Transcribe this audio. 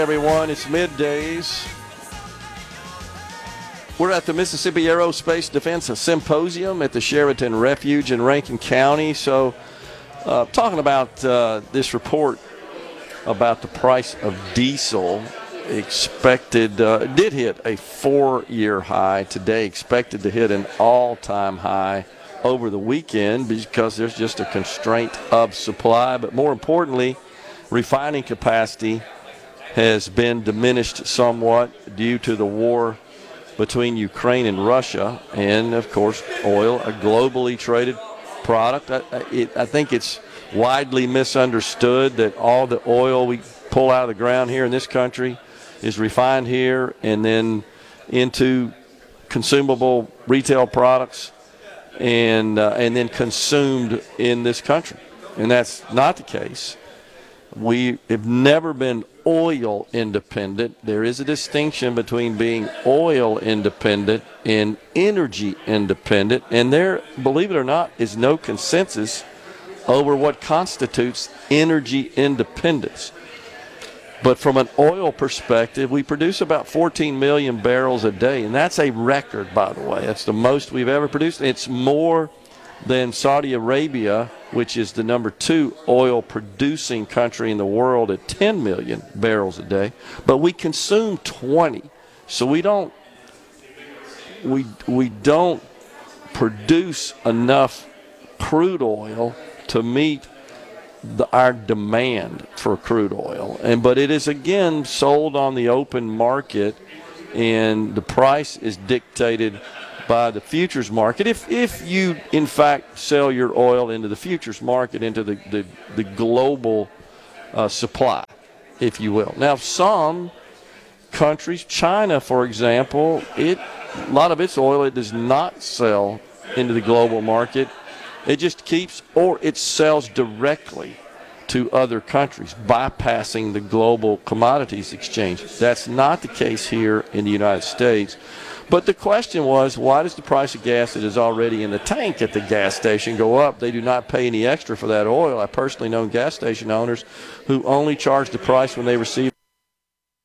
Everyone, it's middays. We're at the Mississippi Aerospace Defense Symposium at the Sheraton Refuge in Rankin County. So, talking about this report about the price of diesel expected, did hit a 4-year high today, expected to hit an all-time high over the weekend because there's just a constraint of supply. But more importantly, refining capacity has been diminished somewhat due to the war between Ukraine and Russia, and of course oil, a globally traded product. I think it's widely misunderstood that all the oil we pull out of the ground here in this country is refined here and then into consumable retail products and then consumed in this country, and that's not the case. We have never been oil independent. There is a distinction between being oil independent and energy independent, and there, believe it or not, is no consensus over what constitutes energy independence. But from an oil perspective, we produce about 14 million barrels a day, and that's a record, by the way. That's the most we've ever produced. It's more than Saudi Arabia, which is the number 2 oil-producing country in the world at 10 million barrels a day. But we consume 20, so we don't produce enough crude oil to meet our demand for crude oil. But it is, again, sold on the open market, and the price is dictated by the futures market. If you, in fact, sell your oil into the futures market, into the global supply, if you will. Now, some countries, China, for example, a lot of its oil it does not sell into the global market. It just keeps, or it sells directly to other countries, bypassing the global commodities exchange. That's not the case here in the United States. But the question was, why does the price of gas that is already in the tank at the gas station go up? They do not pay any extra for that oil. I personally know gas station owners who only charge the price when they receive